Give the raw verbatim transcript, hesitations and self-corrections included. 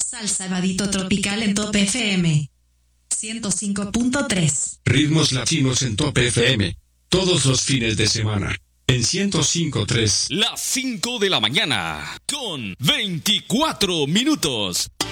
Salsa Vadito Tropical en Top F M ciento cinco punto tres. Ritmos latinos en Top F M. Todos los fines de semana. En ciento cinco punto tres. Las cinco de la mañana. Con veinticuatro minutos.